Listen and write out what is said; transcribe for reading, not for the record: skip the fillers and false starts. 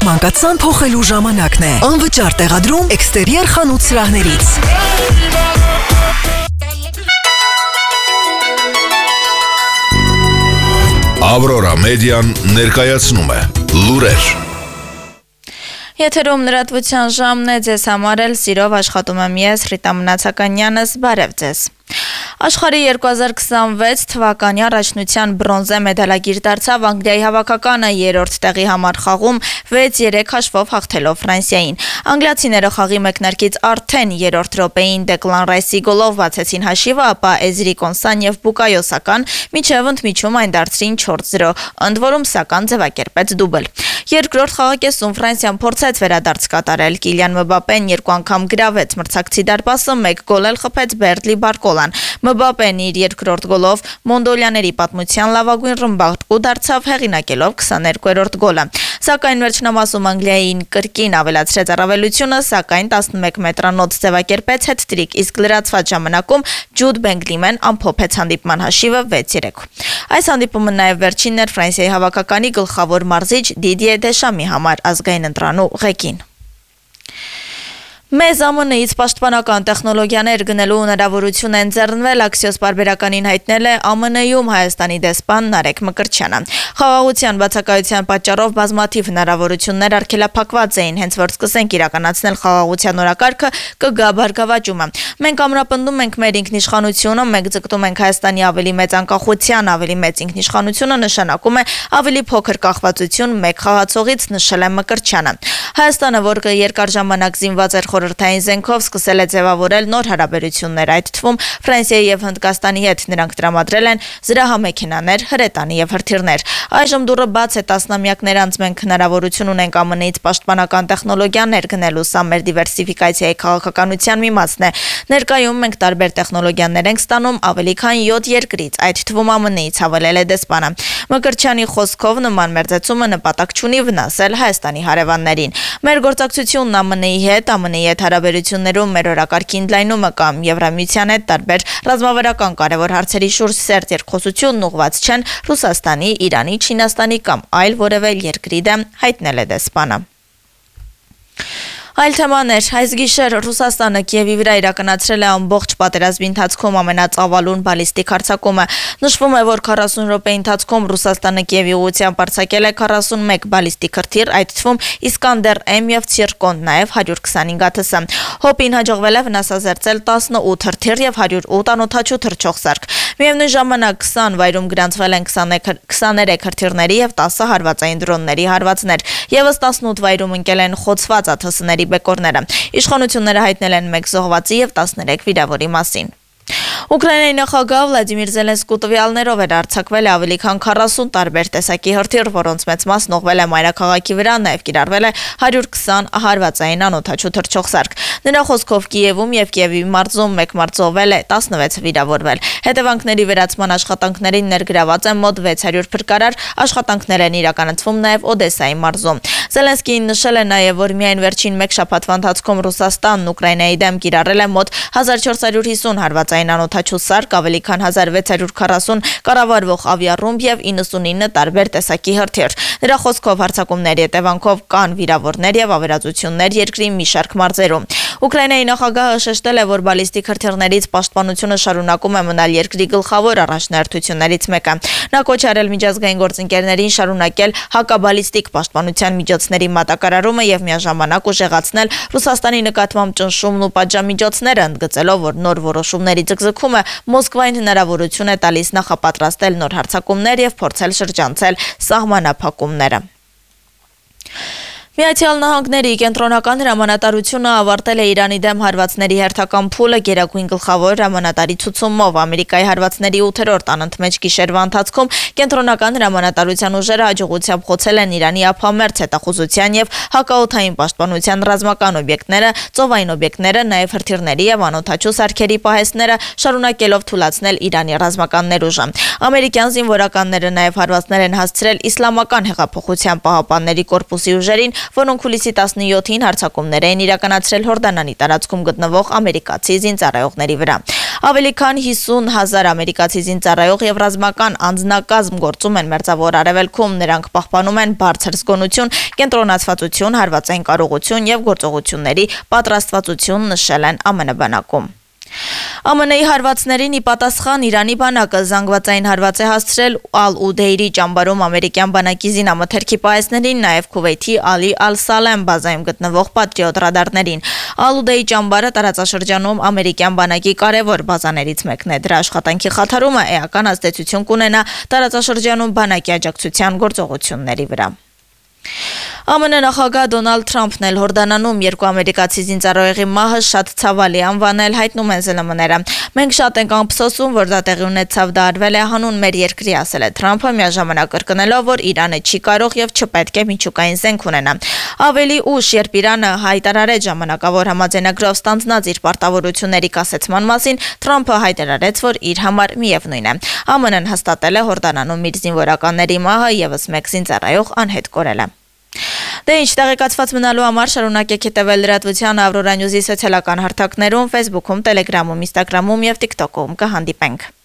Մանկացան փոխելու ժամանակն է։ Անվճար տեղադրում էքստերիեր խանութ սրահներից։ Ավրորա մեդիան ներկայացնում է լուրեր։ Եթերում լրատվության ժամն է, ձեզ համար էլ սիրով աշխատում եմ ես, Ռիտա Մնացականյանս, բարև ձեզ։ Աշխարհի 2026 թվականի առաջնության բրոնզե մեդալագիր դարձավ Անգլիայի հավաքականը երրորդ տեղի համար խաղում 6-3 հաշվով հաղթելով Ֆրանսիային։ Անգլիացիները խաղի մեկնարկից արդեն երրորդ րոպեին Դեկլան Ռայսի գոլով բացեցին հաշիվը, ապա Էզրի Կոնսան եւ Բուկայո Սական մինչև ընդմիջում այն դարձրին 4-0, ընդ որում Սական ձևակերպեց դուբլ։ Երկրորդ խաղակեսում Ֆրանսիան փորձեց վերադարձ կատարել։ Կիլիան Մբապեն երկու անգամ գրավեց մրցակցի դարպասը, 1 գոլ էլ խփեց Բերդլի Բարկոլան։ Մբապեն իր երկրորդ գոլով մոնդոլյաների պատմության լավագույն ռմբարկու դարձավ, հեղինակելով 22-րդ գոլը։ Սակայն վերջնամասում Անգլիային կրկին ավելացրեց առավելությունը, սակայն 11 մետրանոց ձևակերպեց հետտրիկ, իսկ լրացված ժամանակում Ջուդ Բենգլիմեն ամփոփեց հանդիպման հաշիվը 6-3։ Այս հանդիպումը նաև վերջինն էր Ֆրանսիայի հավաքականի գլխավոր մարզիչ Դիդիե Դեշամի համար ազգային ընտրանու ղեկին։ Մեզ ԱՄՆ-ից պաշտպանական տեխնոլոգիաներ գնելու հնարավորություն են ձեռնվել, Axios պարբերականին հայտնել է ԱՄՆ-ում Հայաստանի դեսպան Նարեկ Մկրտչյանը։ Խաղաղության բացակայության պատճառով բազմաթիվ հնարավորություններ արգելափակված էին, հենց որ սկսենք իրականացնել խաղաղության օրակարգը, կգա բարգավաճումը։ Մենք ամրապնդում ենք մեր ինքնիշխանությունը, մենք ձգտում ենք Հայաստանի ավելի մեծ անկախության, ավելի մեծ ինքնիշխանությունը նշանակում է ավելի փոքր կախվածություն մեկ խաղացողից, նշել է Մկրտչյանը։ Հայաստանը, որը երկար ժամանակ զինված էր խորհրդային զենքով, սկսել է ձևավորել նոր հարաբերություններ, այդ թվում Ֆրանսիայի եւ Հնդկաստանի հետ նրանք տրամադրել են զրահամեքենաներ, հրետանի եւ հրթիռներ։ Այժմ դուռը բաց է, տասնամյակներ անց մենք հնարավորություն ունենք ԱՄՆ-ից պաշտպանական տեխնոլոգիաներ գնելու, սա մեր դիվերսիֆիկացիայի քաղաքականության մի մասն է։ Ներկայում մենք տարբեր տեխնոլոգիաներ ենք ստանում ավելի քան 7 երկրից, այդ թվում ԱՄՆ-ից, հավելել է դեսպանը։ Մկրտչյանի խոսքով նման մերձեցումը նպատակ չունի վնասել Հայաստանի հարևաններին։ Մեր գործակցությունն ԱՄՆ-ի հետ, ԱՄՆ-ի հետ հարաբերություններում մեր օրակարգի ընդլայնումը կամ Եվրամիության հետ տարբեր ռազմավարական կարևոր հարցերի շուրջ սերտ երկխոսությունն ուղղված չեն Ռուսաստանի, Իրանի, Չինաստանի կամ այլ որևէ երկրի դեմ, հայտնել է դեսպանը։ Այլ թեմաներ, այս գիշեր Ռուսաստանը Կիևի վրա իրականացրել է ամբողջ պատերազմի ընթացքում ամենածավալուն բալիստիկ հարձակումը։ Նշվում է, որ 40 րոպեի ընթացքում Ռուսաստանը Կիևի ուղղությամբ արձակել է 41 բալիստիկ հրթիռ, այդ թվում Իսկանդեր M եւ Ցիրկոն, նաև 125 ԱԹՍ։ Հոպին հաջողվել է վնասազերծել 18 հրթիռ եւ 108 անօդաչու թռչող սարք։ Միևնույն ժամանակ 20 վայրում գրանցվել են 23 հրթիռների եւ 10 հարվածային դրոնների հարվածներ։ Եվս 18 վայրում ընկել են խոցված ԱԹՍ-ների բեկորները։ Իշխանությունները հայտնել են 1 զոհվածի եւ 13 վիրավորի մասին։ Ուկրաինայի նախագահ Վլադիմիր Զելենսկու տվյալներով էր արձակվել ավելի քան 40 տարբեր տեսակի հրթիռ, որոնց մեծ մասն ուղղվել է մայրաքաղաքի վրա, նաև կիրառվել է 120 հարվածային անօդաչու թռչող սարք։ Նրա խոսքով Կիևում եւ Կիևի մարզում 1 մարզովել է, 16 վիրավորվել։ Հետևանքների վերացման աշխատանքներին ներգրաված են մոտ 600 փրկարար, աշխատանքներ են իրականացվում նաև Օդեսայի մարզում։ Զելենսկին նշել է նաև, որ միայն վերջին 1 շաբաթվա ընթացքում Ռուսաստանն Ուկրաինայի դեմ կիրառել է մոտ 1450 հարվածային անօդաչու սարք, ավելի քան 1640 կառավարվող ավիառումբ եւ 99 տարբեր տեսակի հրթիռ։ Նրա խոսքով հարձակումների հետևանքով կան վիրավորներ եւ ավերածություններ երկրի մի շարք մարզերում։ Ուկրաինայի նախագահը շեշտել է, որ բալիստիկ հրթիռներից պաշտպանությունը շարունակում է մնալ երկրի գլխավոր առաջնահերթություններից մեկը։ Նա կոչ արել միջազգային գործընկերներին շարունակել հակաբալիստիկ պաշտպանության միջոցների մատակարարումը եւ միաժամանակ ուժեղացնել Ռուսաստանի նկատմամբ ճնշումն ու պատժամիջոցները, ընդգծելով, որ նոր որոշումների ձգձգումը Մոսկվային հնարավորություն է տալիս նախապատրաստել նոր հարձակումներ եւ փորձել շրջանցել սահմանափակումները։ Միացյալ Նահանգների կենտրոնական հրամանատարությունը ավարտել է Իրանի դեմ հարվածների հերթական փուլը գերագույն գլխավոր հրամանատարի ցուցումով։ Ամերիկայի հարվածների 8-րդ անընդմեջ գիշերվա ընթացքում կենտրոնական հրամանատարության ուժերը հաջողությամբ խոցել են Իրանի ափամերձ հետախուզության եւ հակաօդային պաշտպանության ռազմական օբյեկտները, ծովային օբյեկտները, նաեւ հրթիռների եւ անօդաչու սարքերի պահեստները, շարունակելով թուլացնել Իրանի ռազմական ներուժը։ Ամերիկյան զինվորականները նաեւ հարվածներ են հասցրել Իսլամական հեղափոխության պահապանների կորպուսի ուժերին, որոնք հուլիսի 17-ին հարձակումներ էին իրականացրել Հորդանանի տարածքում գտնվող ամերիկացի զինծառայողների վրա։ Ավելի քան 50,000 ամերիկացի զինծառայող եւ ռազմական անձնակազմ գործում են Մերձավոր Արևելքում, նրանք պահպանում են բարձր զգոնություն, կենտրոնացվածություն, հարվածային կարողություն եւ գործողությունների պատրաստվածություն, նշել են ԱՄՆ բանակում։ ԱՄՆ-ի հարվածներին ի պատասխան Իրանի բանակը զանգվածային հարված է հասցրել Ալ-Ուդեյրի ճամբարում ամերիկյան բանակի զինամթերքի պահեսներին, նաև Քուվեյթի Ալի Ալ-Սալեմ բազայում գտնվող Պատրիոտ ռադարներին։ Ալ-Ուդեյի ճամբարը տարածաշրջանում ամերիկյան բանակի կարևոր բազաներից մեկն է։ Դրա աշխատանքի խաթարումը էական ազդեցություն կունենա տարածաշրջանում բանակի աջակցության գործողությունների վրա։ ԱՄՆ նախագահ Դոնալդ Թրամփն էլ Հորդանանում երկու ամերիկացի զինծառայողի մահը շատ ցավալի անվանել, հայտնում են ԶԼՄ-ները։ Մենք շատ ենք ափսոսում, որ դա տեղի ունեցավ, դա արվել է հանուն մեր երկրի, ասել է Թրամփը, միաժամանակ կրկնելով, որ Իրանը չի կարող եւ չպետք է միջուկային զենք ունենա։ Ավելի ուշ, երբ Իրանը հայտարարեց ժամանակավոր համաձայնագրով ստանձնած իր պարտավորությունների կասեցման մասին, Թրամփը հայտարարեց, որ իր համար միևնույն է։ ԱՄՆ-ն հաստատել է Հորդանանում իր զինվորականների մահը, եւս մեկ զինծառայող անհետ կորել է։ Դե ինչ, տեղեկացված մնալու համար շարունակեք հետևել լրատվության Ավրորա Նյուզի սոցիալական հարթակներում, Facebook-ում, Telegram-ում, Instagram-ում եւ TikTok-ում։ Կհանդիպենք։